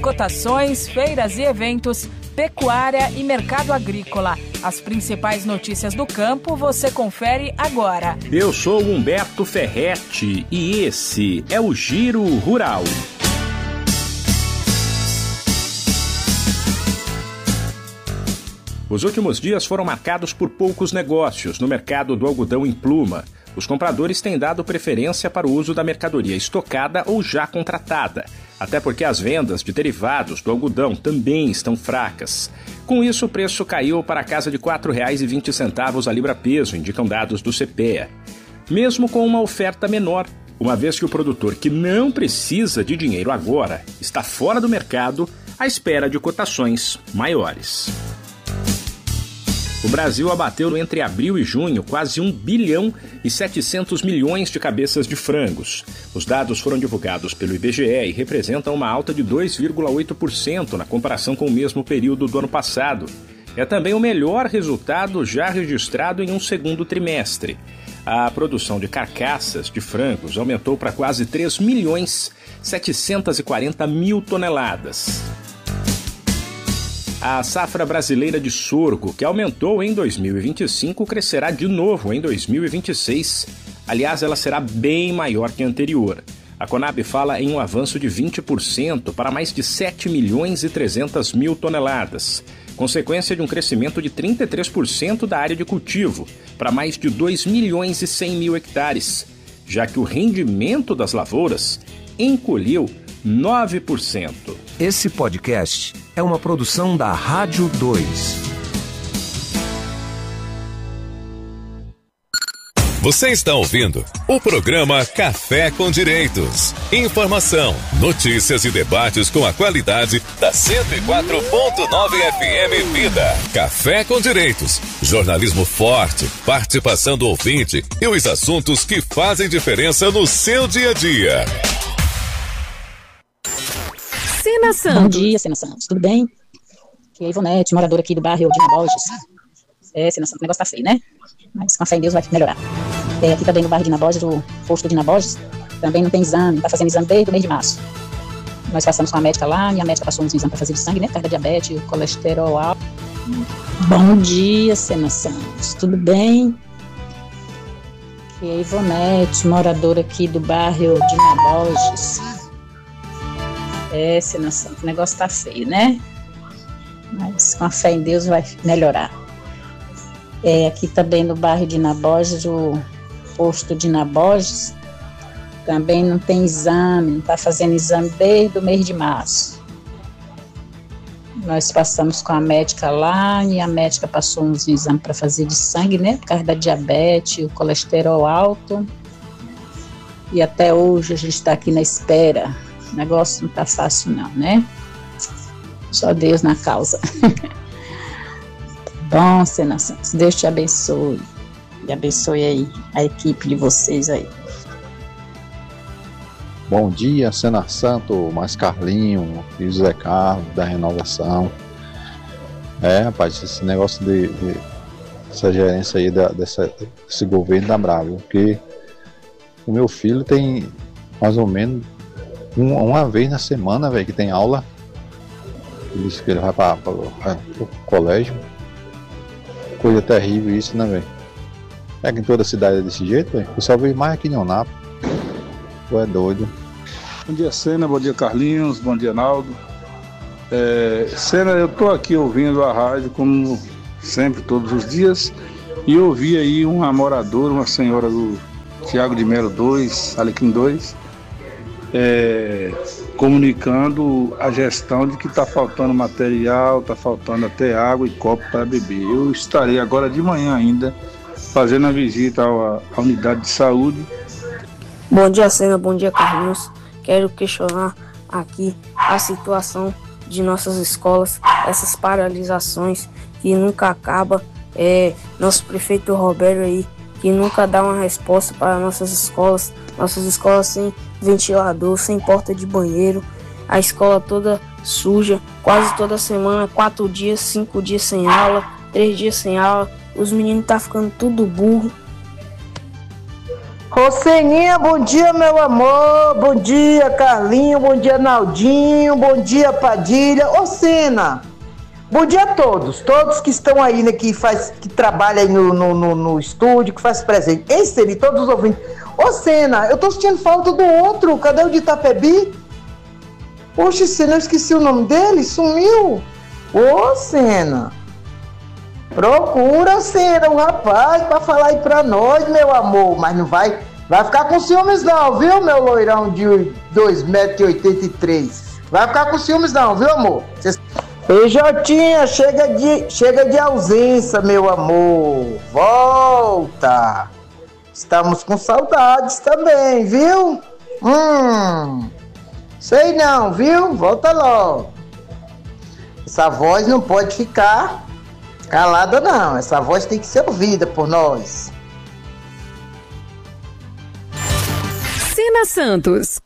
cotações, feiras e eventos, pecuária e mercado agrícola. As principais notícias do campo você confere agora. Eu sou Humberto Ferretti e esse é o Giro Rural. Os últimos dias foram marcados por poucos negócios no mercado do algodão em pluma. Os compradores têm dado preferência para o uso da mercadoria estocada ou já contratada, até porque as vendas de derivados do algodão também estão fracas. Com isso, o preço caiu para a casa de R$ 4,20 a libra-peso, indicam dados do CPEA. Mesmo com uma oferta menor, uma vez que o produtor que não precisa de dinheiro agora está fora do mercado à espera de cotações maiores. O Brasil abateu entre abril e junho quase 1 bilhão e 700 milhões de cabeças de frangos. Os dados foram divulgados pelo IBGE e representam uma alta de 2,8% na comparação com o mesmo período do ano passado. É também o melhor resultado já registrado em um segundo trimestre. A produção de carcaças de frangos aumentou para quase 3 milhões 740 mil toneladas. A safra brasileira de sorgo, que aumentou em 2025, crescerá de novo em 2026. Aliás, ela será bem maior que a anterior. A Conab fala em um avanço de 20% para mais de 7 milhões e 300 mil toneladas, consequência de um crescimento de 33% da área de cultivo, para mais de 2 milhões e 100 mil hectares, já que o rendimento das lavouras encolheu 9%. Esse podcast é uma produção da Rádio 2. Você está ouvindo o programa Café com Direitos. Informação, notícias e debates com a qualidade da 104.9 FM Vida. Café com Direitos. Jornalismo forte, participação do ouvinte e os assuntos que fazem diferença no seu dia a dia. Sena Santos. Bom dia, Sena Santos. Tudo bem? Aqui é a Ivonete, moradora aqui do bairro de Naborges. Sena Santos, o negócio tá feio, né? Mas com a fé em Deus vai melhorar. Aqui também no bairro de Naborges, o posto de Naborges, também não tem exame, tá fazendo exame desde o mês de março. Nós passamos com a médica lá, e a médica passou uns exames para fazer de sangue, né? Por causa da diabetes, colesterol alto. Bom dia, Sena Santos. Tudo bem? Aqui é a Ivonete, moradora aqui do bairro de Naborges. Sena Santos, o negócio tá feio, né? Mas com a fé em Deus vai melhorar. Aqui também no bairro de Naborges, o posto de Naborges, também não tem exame, não tá fazendo exame desde o mês de março. Nós passamos com a médica lá e a médica passou uns exames para fazer de sangue, né? Por causa da diabetes, o colesterol alto. E até hoje a gente está aqui na espera. O negócio não tá fácil não, né? Só Deus na causa. Bom, Sena Santos, Deus te abençoe. E abençoe aí a equipe de vocês aí. Bom dia, Sena Santos, mais Carlinho e José Carlos da Renovação. Rapaz, esse negócio essa gerência aí desse governo tá bravo, porque o meu filho tem mais ou menos uma vez na semana, velho, que tem aula. Ele disse que ele vai para o colégio. Coisa terrível isso, né, velho? É que em toda a cidade é desse jeito, velho. Eu só vejo mais aqui em Onápolis. Tu é doido. Bom dia, Sena. Bom dia, Carlinhos. Bom dia, Naldo. Sena, eu tô aqui ouvindo a rádio como sempre, todos os dias. E eu ouvi aí uma moradora, uma senhora do Tiago de Melo 2, Alequim 2, comunicando a gestão de que está faltando material, está faltando até água e copo para beber. Eu estarei agora de manhã ainda fazendo a visita à unidade de saúde. Bom dia, Sena. Bom dia, Carlinhos. Quero questionar aqui a situação de nossas escolas, essas paralisações que nunca acabam. Nosso prefeito Roberto aí, que nunca dá uma resposta para nossas escolas sem ventilador, sem porta de banheiro, a escola toda suja, quase toda semana, 4 dias, 5 dias sem aula, 3 dias sem aula, os meninos tá ficando tudo burro. Ô Seninha, bom dia, meu amor. Bom dia, Carlinho. Bom dia, Naldinho. Bom dia, Padilha. Ô Sena, bom dia a todos. Todos que estão aí, né, que trabalham aí no estúdio, que faz presente. Ei, Sena, e todos os ouvintes. Ô Sena, eu tô sentindo falta do outro. Cadê o de Itapebi? Poxa, Sena, eu esqueci o nome dele. Sumiu. Ô Sena, procura, Sena, um rapaz pra falar aí pra nós, meu amor. Mas não vai ficar com ciúmes não, viu, meu loirão de 2,83 m. Vai ficar com ciúmes não, viu, amor? Ei, Jotinha, chega de ausência, meu amor. Volta. Estamos com saudades também, viu? Sei não, viu? Volta logo. Essa voz não pode ficar calada não, essa voz tem que ser ouvida por nós. Sena Santos.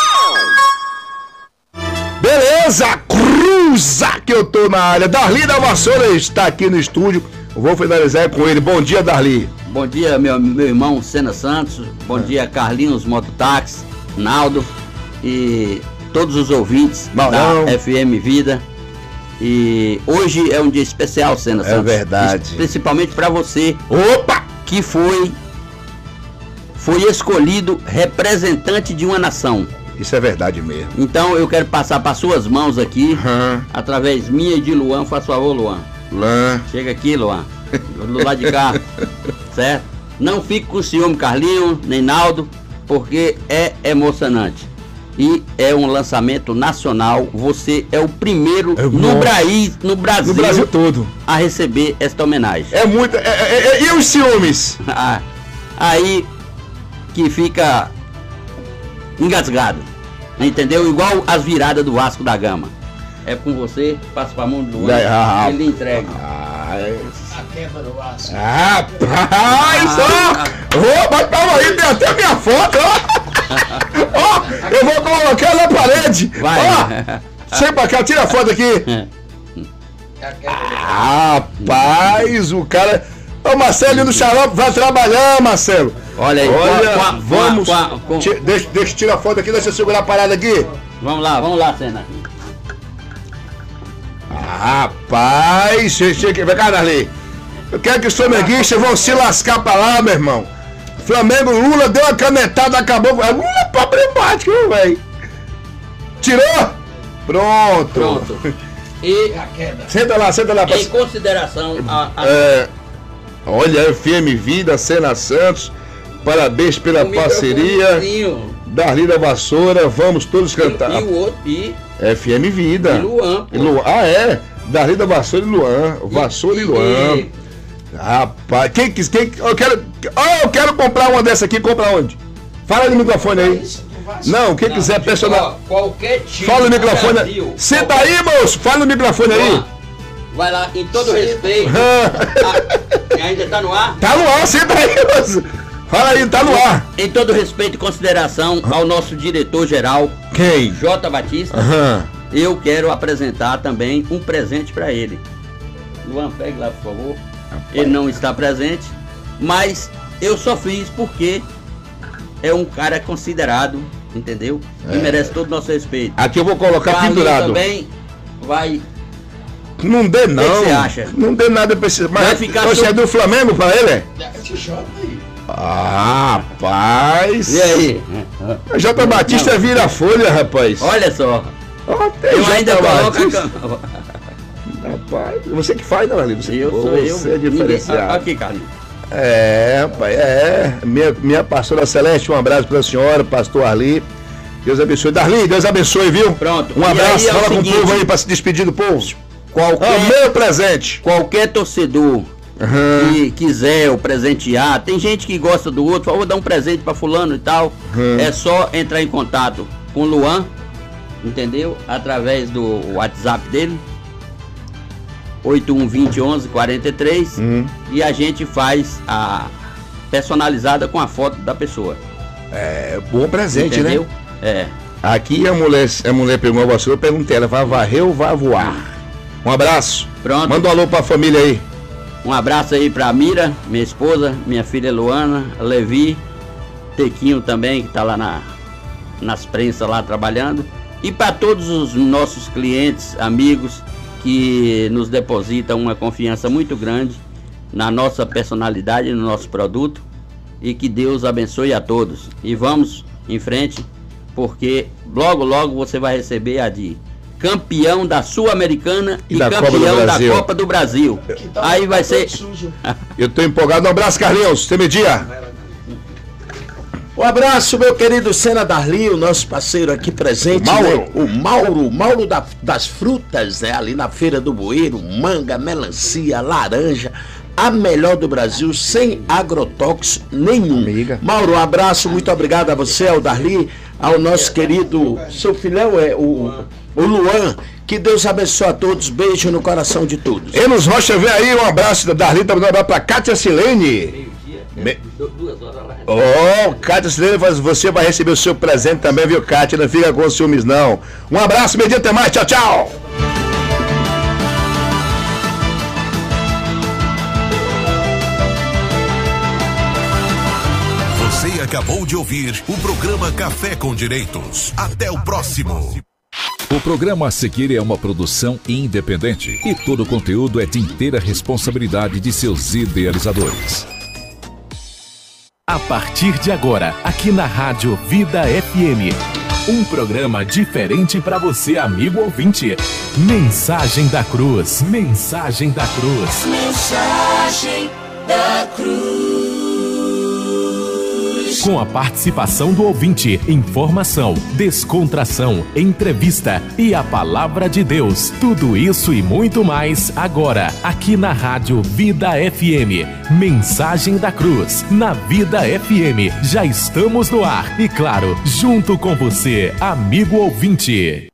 Beleza, cruza que eu tô na área. Darli da Vassoura está aqui no estúdio. Eu vou finalizar com ele. Bom dia, Darli. Bom dia, meu irmão Sena Santos. Bom dia, Carlinhos Mototáxi, Naldo e todos os ouvintes da FM Vida. E hoje é um dia especial, Sena Santos. É verdade. Principalmente para você. Opa! Que foi escolhido representante de uma nação. Isso é verdade mesmo. Então eu quero passar para suas mãos aqui, através minha e de Luan. Faz favor, Luan. Chega aqui, Luan. Do lado de cá. Certo? Não fique com ciúme, Carlinho, nem Naldo, porque é emocionante. E é um lançamento nacional. Você é o primeiro no Brasil todo a receber esta homenagem. É muito. E os ciúmes? Aí que fica engasgado. Entendeu? Igual as viradas do Vasco da Gama. É com você, passa pra mão do Luan, ele entrega. A quebra do Vasco. Rapaz, mas calma aí, tem até minha foto, eu vou colocar na parede. Chega pra cá, tira a foto aqui. Rapaz, o cara. Ô Marcelo no xarope, vai trabalhar, Marcelo. Olha aí, vamos. Deixa eu tirar a foto aqui, deixa eu segurar a parada aqui. Vamos lá, Sena. Rapaz, chega, vem cá, Darli. Eu quero que os flamenguistas vão se lascar pra lá, meu irmão. Flamengo, Lula deu uma canetada, acabou. Lula é problemático, velho. Tirou? Pronto. E senta lá. Em consideração olha, FM Vida, Sena Santos, parabéns pela parceria. Darli da Vassoura, vamos todos cantar. E o outro, FM Vida. E Luan. Darli da Vassoura e Luan. Vassoura e Luan. Rapaz, eu quero comprar uma dessa aqui, compra onde? Fala no microfone aí. Não, quem quiser personal. Qualquer time. Fala no microfone. Senta aí, moço. Fala no microfone aí. Vai lá, em todo respeito. Ainda tá no ar? Tá no ar, senta aí, moço. Fala aí, tá no ar. Em todo respeito e consideração ao nosso diretor-geral. Quem? J. Batista. Eu quero apresentar também um presente para ele. Luan, pegue lá, por favor. Ele não está presente, mas eu só fiz porque é um cara considerado, entendeu? E merece todo o nosso respeito. Aqui eu vou colocar Carlinho pendurado. Também vai. Não dê não. O que você acha? Não dê nada pra esse. Mas você é do Flamengo pra ele? Rapaz. E aí? J. Batista vira folha, rapaz. Olha só. Eu ainda coloco. Rapaz, você que faz, Darli? Você é diferenciado. Aqui, Carlinhos. Rapaz, minha pastora Celeste, um abraço pra senhora, pastor Arli. Deus abençoe. Darli, Deus abençoe, viu? Pronto. Um abraço, fala com o povo aí pra se despedir do povo. Meu presente. Qualquer torcedor que quiser o presentear, tem gente que gosta do outro, vou dar um presente pra fulano e tal. É só entrar em contato com o Luan, entendeu? Através do WhatsApp dele. 81201143 e a gente faz a personalizada com a foto da pessoa. Bom presente, entendeu? Né? Aqui a mulher pegou a vassoura, eu perguntei, ela vai varrer ou vai voar? Um abraço. Pronto. Manda um alô pra família aí. Um abraço aí pra Mira, minha esposa, minha filha Luana, Levi, Tequinho também, que está lá nas prensas lá trabalhando. E para todos os nossos clientes, amigos, que nos depositam uma confiança muito grande na nossa personalidade, no nosso produto. E que Deus abençoe a todos. E vamos em frente, porque logo, logo você vai receber a de campeão da Sul-Americana e campeão da Copa do Brasil. Aí vai ser... Eu tô empolgado. Um abraço, Carlinhos. Tem media. Um abraço, meu querido Sena Darli, o nosso parceiro aqui presente, Mauro. né? O Mauro das frutas, né? Ali na Feira do Bueiro, manga, melancia, laranja, a melhor do Brasil, sem agrotóxico nenhum. Amiga. Mauro, um abraço, muito obrigado a você, ao Darli, ao nosso querido, seu filhão o Luan, que Deus abençoe a todos, beijo no coração de todos. Enos Rocha, vem aí, um abraço da Darli, também um abraço pra Kátia Silene. Kátia Silene, você vai receber o seu presente também, viu, Kátia? Não fica com ciúmes, não. Um abraço, meio dia, até mais, tchau, tchau. Você acabou de ouvir o programa Café com Direitos. Até o próximo. O programa a seguir é uma produção independente e todo o conteúdo é de inteira responsabilidade de seus idealizadores. A partir de agora, aqui na Rádio Vida FM, um programa diferente para você, amigo ouvinte. Mensagem da Cruz. Mensagem da Cruz. Mensagem da Cruz. Com a participação do ouvinte, informação, descontração, entrevista e a palavra de Deus. Tudo isso e muito mais agora, aqui na Rádio Vida FM. Mensagem da Cruz, na Vida FM. Já estamos no ar e, claro, junto com você, amigo ouvinte.